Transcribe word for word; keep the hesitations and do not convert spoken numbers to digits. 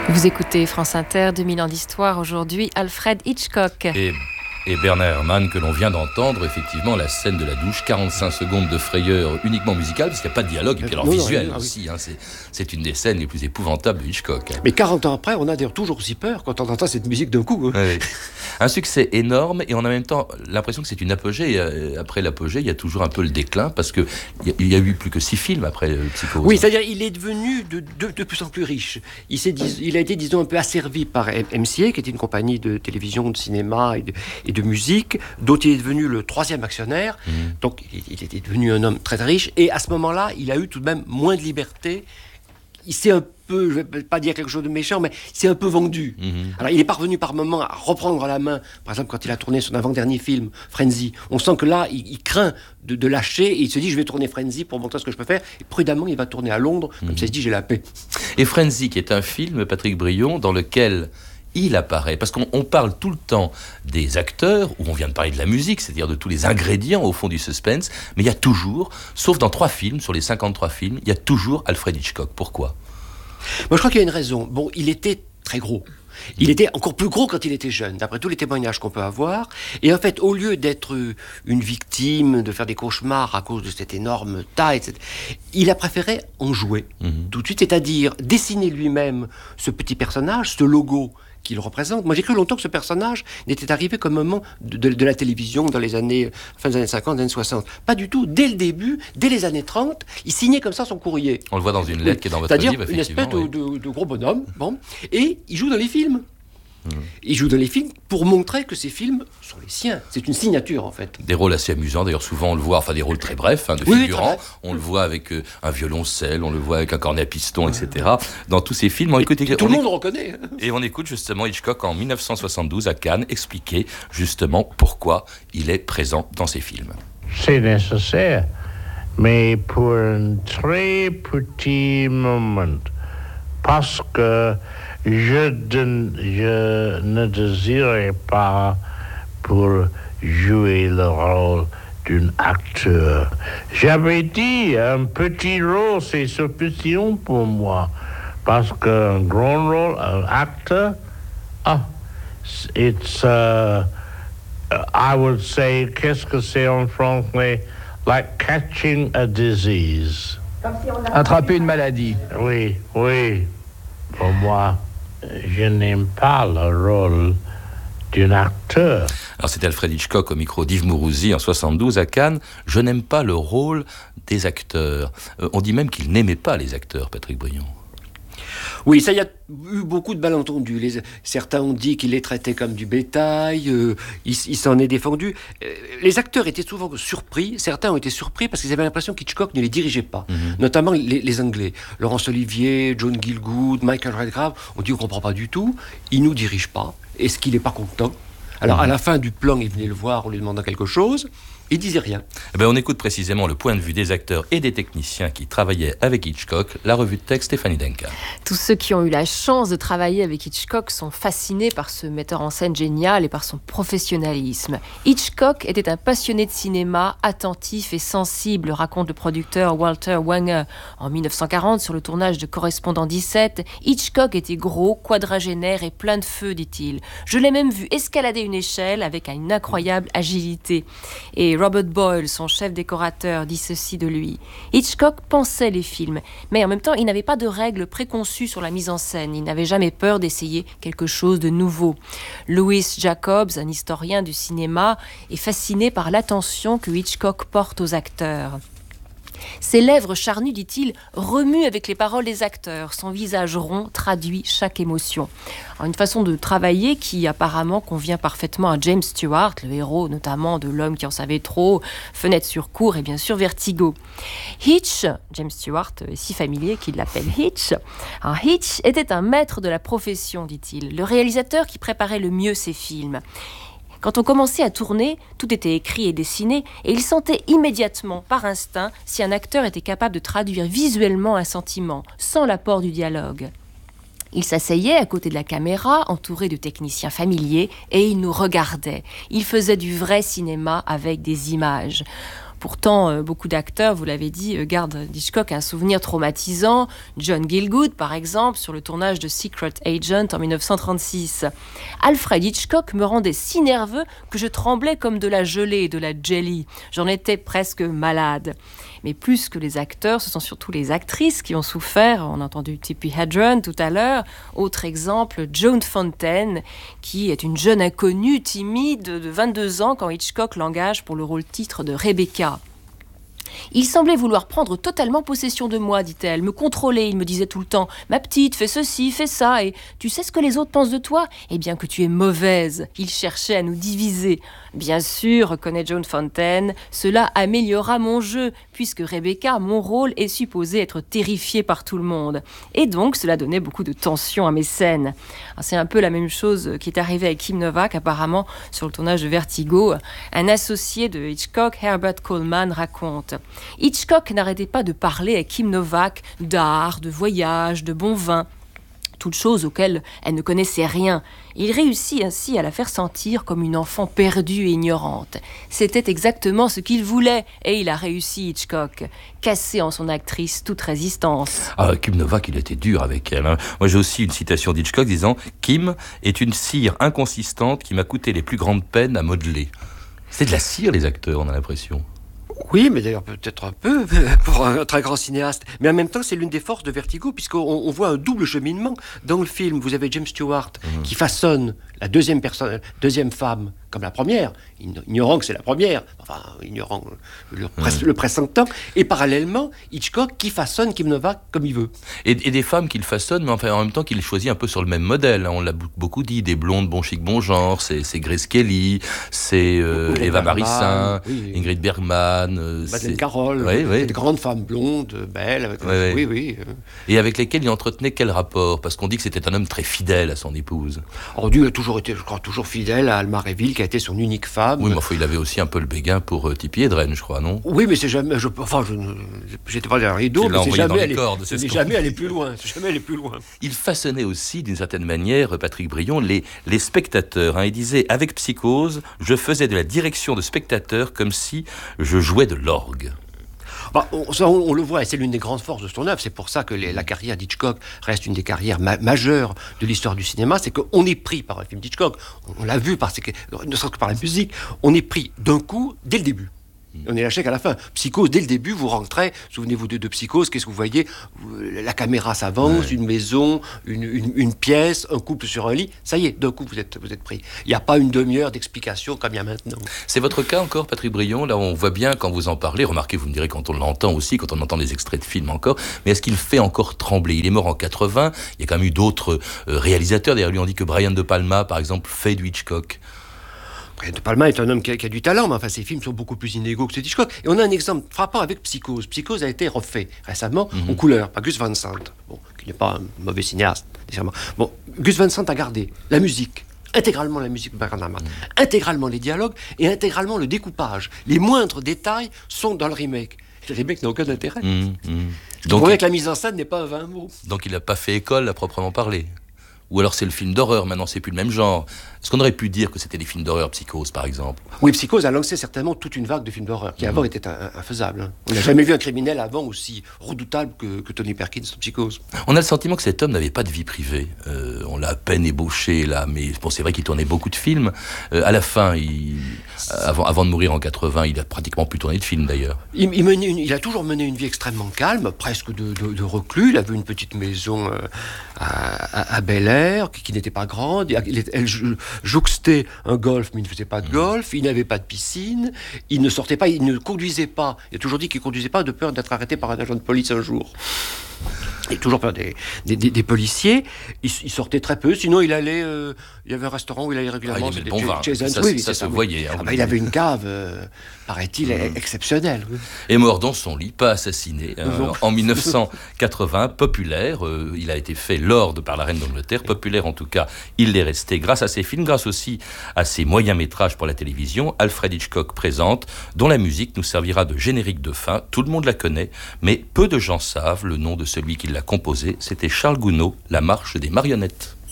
Vous écoutez France Inter, deux mille ans d'histoire, aujourd'hui Alfred Hitchcock. Et, et Bernard Herrmann, que l'on vient d'entendre, effectivement, la scène de la douche, quarante-cinq secondes de frayeur uniquement musicale, parce qu'il n'y a pas de dialogue, et puis alors non, visuel non, aussi, oui. hein, c'est, c'est une des scènes les plus épouvantables de Hitchcock. Hein. Mais quarante ans après, on a d'ailleurs toujours aussi peur quand on entend cette musique d'un coup. Hein. Ouais, ouais. Un succès énorme, et on a en même temps l'impression que c'est une apogée. Et après l'apogée, il y a toujours un peu le déclin, parce qu'il y, y a eu plus que six films après le Psychose. Oui, c'est-à-dire il est devenu de, de, de plus en plus riche. Il, s'est, il a été, disons, un peu asservi par M C A, qui était une compagnie de télévision, de cinéma et de, et de musique, dont il est devenu le troisième actionnaire. Mmh. Donc il, il était devenu un homme très, très riche. Et à ce moment-là, il a eu tout de même moins de liberté. Il s'est un peu, je ne vais pas dire quelque chose de méchant, mais il s'est un peu vendu. Mmh. Alors il est parvenu par moments à reprendre la main. Par exemple, quand il a tourné son avant-dernier film, Frenzy, on sent que là, il, il craint de, de lâcher et il se dit, je vais tourner Frenzy pour montrer ce que je peux faire. Et prudemment, il va tourner à Londres, mmh. comme ça il se dit, j'ai la paix. Et Frenzy, qui est un film, Patrick Brion, dans lequel il apparaît, parce qu'on on parle tout le temps des acteurs, où on vient de parler de la musique, c'est-à-dire de tous les ingrédients au fond du suspense, mais il y a toujours, sauf dans trois films, sur les cinquante-trois films, il y a toujours Alfred Hitchcock. Pourquoi ? Moi, je crois qu'il y a une raison. Bon, il était très gros. Il était encore plus gros quand il était jeune, d'après tous les témoignages qu'on peut avoir. Et en fait, au lieu d'être une victime, de faire des cauchemars à cause de cette énorme taille, et cetera, il a préféré en jouer mmh. tout de suite, c'est-à-dire dessiner lui-même ce petit personnage, ce logo qu'il représente. Moi, j'ai cru longtemps que ce personnage n'était arrivé qu'au moment de, de, de la télévision dans les années, fin des années cinquante, des années soixante. Pas du tout. Dès le début, dès les années trente, il signait comme ça son courrier. On le voit dans une lettre oui. qui est dans votre C'est-à-dire livre, effectivement. C'est-à-dire une espèce oui. de, de, de gros bonhomme. Bon. Et il joue dans les films. Mmh. Il joue dans les films pour montrer que ces films sont les siens. C'est une signature, en fait. Des rôles assez amusants. D'ailleurs, souvent, on le voit, enfin, des rôles très brefs, hein, de oui, figurants. Oui, on le voit avec euh, un violoncelle, on le voit avec un cornet à piston, et cetera. Dans tous ces films, on écoute... Et, tout on le monde écoute, reconnaît. Et on écoute justement Hitchcock en dix-neuf cent soixante-douze à Cannes expliquer justement pourquoi il est présent dans ces films. C'est nécessaire, mais pour un très petit moment. Parce que Je, de, je ne désirais pas pour jouer le rôle d'un acteur. J'avais dit un petit rôle, c'est suffisant pour moi. Parce qu'un grand rôle, un acteur, ah, it's, uh, I would say, qu'est-ce que c'est en français? Like catching a disease. Attraper une maladie. Oui, oui, pour moi. Je n'aime pas le rôle d'un acteur. Alors c'était Alfred Hitchcock au micro d'Yves Mourouzi en soixante-douze à Cannes. Je n'aime pas le rôle des acteurs. Euh, on dit même qu'il n'aimait pas les acteurs, Patrick Brion. Oui, ça, il y a eu beaucoup de malentendus. Les, certains ont dit qu'il les traitait comme du bétail, euh, il, il s'en est défendu. Euh, les acteurs étaient souvent surpris, certains ont été surpris parce qu'ils avaient l'impression qu'Hitchcock ne les dirigeait pas, mm-hmm. notamment les, les Anglais. Laurence Olivier, John Gielgud, Michael Redgrave, on dit on ne comprend pas du tout, il ne nous dirige pas. Est-ce qu'il n'est pas content ? Alors, mm-hmm. à la fin du plan, il venait le voir en lui demandant quelque chose. Il disait rien. Eh bien, on écoute précisément le point de vue des acteurs et des techniciens qui travaillaient avec Hitchcock, la revue de texte Stéphanie Denka. Tous ceux qui ont eu la chance de travailler avec Hitchcock sont fascinés par ce metteur en scène génial et par son professionnalisme. Hitchcock était un passionné de cinéma, attentif et sensible, raconte le producteur Walter Wanger. En dix-neuf cent quarante, sur le tournage de Correspondant dix-sept, Hitchcock était gros, quadragénaire et plein de feu, dit-il. Je l'ai même vu escalader une échelle avec une incroyable agilité. Et Robert Boyle, son chef décorateur, dit ceci de lui. Hitchcock pensait les films, mais en même temps, il n'avait pas de règles préconçues sur la mise en scène. Il n'avait jamais peur d'essayer quelque chose de nouveau. Louis Jacobs, un historien du cinéma, est fasciné par l'attention que Hitchcock porte aux acteurs. Ses lèvres charnues, dit-il, remuent avec les paroles des acteurs. Son visage rond traduit chaque émotion. Alors, une façon de travailler qui apparemment convient parfaitement à James Stewart, le héros notamment de L'homme qui en savait trop, Fenêtre sur cour et bien sûr Vertigo. Hitch, James Stewart est si familier qu'il l'appelle Hitch. Alors, Hitch était un maître de la profession, dit-il, le réalisateur qui préparait le mieux ses films. Quand on commençait à tourner, tout était écrit et dessiné, et il sentait immédiatement, par instinct, si un acteur était capable de traduire visuellement un sentiment, sans l'apport du dialogue. Il s'asseyait à côté de la caméra, entouré de techniciens familiers, et il nous regardait. Il faisait du vrai cinéma avec des images. Pourtant, euh, beaucoup d'acteurs, vous l'avez dit, euh, gardent d'Hitchcock un souvenir traumatisant. John Gielgud, par exemple, sur le tournage de Secret Agent en dix-neuf cent trente-six. Alfred Hitchcock me rendait si nerveux que je tremblais comme de la gelée et de la jelly. J'en étais presque malade. Mais plus que les acteurs, ce sont surtout les actrices qui ont souffert. On a entendu Tippi Hedren tout à l'heure. Autre exemple, Joan Fontaine, qui est une jeune inconnue timide de vingt-deux ans quand Hitchcock l'engage pour le rôle titre de Rebecca. Il semblait vouloir prendre totalement possession de moi, dit-elle, me contrôler. Il me disait tout le temps « Ma petite, fais ceci, fais ça, et tu sais ce que les autres pensent de toi ? Eh bien que tu es mauvaise. » Il cherchait à nous diviser. Bien sûr, reconnaît Joan Fontaine, cela améliora mon jeu, puisque Rebecca, mon rôle, est supposé être terrifiée par tout le monde. Et donc, cela donnait beaucoup de tension à mes scènes. Alors, c'est un peu la même chose qui est arrivée avec Kim Novak, apparemment, sur le tournage de Vertigo. Un associé de Hitchcock, Herbert Coleman, raconte « Hitchcock n'arrêtait pas de parler à Kim Novak d'art, de voyage, de bon vin. » Toutes choses auxquelles elle ne connaissait rien. Il réussit ainsi à la faire sentir comme une enfant perdue et ignorante. C'était exactement ce qu'il voulait, et il a réussi, Hitchcock. Casser en son actrice toute résistance. Ah, Kim Novak, il était dur avec elle. Hein. Moi, j'ai aussi une citation d'Hitchcock disant « Kim est une cire inconsistante qui m'a coûté les plus grandes peines à modeler. » C'est de la cire, les acteurs, on a l'impression. Oui, mais d'ailleurs peut-être un peu pour un très grand cinéaste. Mais en même temps, c'est l'une des forces de Vertigo, puisqu'on on voit un double cheminement. Dans le film, vous avez James Stewart mmh. qui façonne la deuxième personne, deuxième femme comme la première, ignorant que c'est la première, enfin ignorant le, mmh. le pressentant, et parallèlement Hitchcock qui façonne Kim Novak comme il veut. Et, et des femmes qu'il façonne, mais enfin en même temps qu'il choisit un peu sur le même modèle. On l'a beaucoup dit, des blondes bon chic bon genre, c'est, c'est Grace Kelly, c'est euh, Eva Marissin, oui, Ingrid Bergman, euh, Madeleine Carroll, oui, oui. des grandes femmes blondes, belles, avec... oui, oui. oui, oui. Et avec lesquelles il entretenait quel rapport ? Parce qu'on dit que c'était un homme très fidèle à son épouse. Oh, Dieu, il a toujours été, je crois, toujours fidèle à Alma Reville, qui a été son unique femme. Oui, mais enfin, il avait aussi un peu le béguin pour euh, Tippi Hedren, je crois, non ? Oui, mais c'est jamais... Je, enfin, je, j'étais pas derrière les rideaux, mais c'est jamais, allé, cordes, c'est c'est jamais allé plus loin. C'est jamais allé plus loin. Il façonnait aussi, d'une certaine manière, Patrick Brion, les, les spectateurs. Hein. Il disait, avec Psychose, je faisais de la direction de spectateurs comme si je jouais de l'orgue. Bah, on, ça, on, on le voit, et c'est l'une des grandes forces de son œuvre. C'est pour ça que les, la carrière d'Hitchcock reste une des carrières ma- majeures de l'histoire du cinéma. C'est qu'on est pris par un film d'Hitchcock. On, on l'a vu, parce que, ne serait-ce que par la musique. On est pris d'un coup dès le début. On est lâché qu'à la fin. Psychose, dès le début, vous rentrez, souvenez-vous de, de Psychose, qu'est-ce que vous voyez ? La caméra s'avance, ouais. une maison, une, une, une pièce, un couple sur un lit, ça y est, d'un coup vous êtes, vous êtes pris. Il n'y a pas une demi-heure d'explication comme il y a maintenant. C'est votre cas encore, Patrick Brion ? Là, on voit bien quand vous en parlez, remarquez, vous me direz quand on l'entend aussi, quand on entend des extraits de films encore, mais est-ce qu'il fait encore trembler ? Il est mort en quatre-vingts, il y a quand même eu d'autres euh, réalisateurs, d'ailleurs lui on dit que Brian De Palma, par exemple, fait du Hitchcock. De Palma est un homme qui a, qui a du talent, mais enfin ses films sont beaucoup plus inégaux que ceux d'Hitchcock. Et on a un exemple frappant avec Psychose. Psychose a été refait récemment mm-hmm. en couleur par Gus Van Sant, bon, qui n'est pas un mauvais cinéaste, nécessairement. Bon, Gus Van Sant a gardé la musique, intégralement la musique de Bernard Herrmann, mm-hmm. intégralement les dialogues et intégralement le découpage. Les moindres détails sont dans le remake. Le remake n'a aucun intérêt. Mm-hmm. Donc, donc que la mise en scène n'est pas un vingt mots. Donc il n'a pas fait école à proprement parler. Ou alors c'est le film d'horreur, maintenant c'est plus le même genre. Est-ce qu'on aurait pu dire que c'était des films d'horreur, Psychose par exemple ? Oui, Psychose a lancé certainement toute une vague de films d'horreur, qui mmh. avant était infaisable. Hein. On n'a jamais vu un criminel avant aussi redoutable que, que Tony Perkins dans Psychose. On a le sentiment que cet homme n'avait pas de vie privée. Euh, on l'a à peine ébauché là, mais bon, c'est vrai qu'il tournait beaucoup de films. Euh, à la fin, il, avant, avant de mourir en quatre-vingts, il a pratiquement plus tourné de films d'ailleurs. Il, il, menait une, il a toujours mené une vie extrêmement calme, presque de, de, de reclus. Il avait une petite maison euh, à, à, à Bel-Air, qui, qui n'était pas grande. Il, elle jouxtait un golf, mais il ne faisait pas de golf. Il n'avait pas de piscine. Il ne sortait pas, il ne conduisait pas. Il a toujours dit qu'il ne conduisait pas de peur d'être arrêté par un agent de police un jour. Il a toujours peur des, des, des, des policiers. Il, il sortait très peu. Sinon, il allait. Euh, il y avait un restaurant où il allait régulièrement. Ah, il bon vin. Ça, ça, oui, ça, ça se voyait. Hein, ah, bah, il avait une cave, euh, paraît-il, mmh. exceptionnelle. Oui. Et mort dans son lit, pas assassiné. Euh, en dix-neuf cent quatre-vingts, populaire. Euh, il a été fait lord par la reine d'Angleterre. Populaire, en tout cas, il l'est resté grâce à ses films, grâce aussi à ses moyens métrages pour la télévision. Alfred Hitchcock présente, dont la musique nous servira de générique de fin. Tout le monde la connaît, mais peu de gens savent le nom de celui qui l'a composé. C'était Charles Gounod, La marche des marionnettes.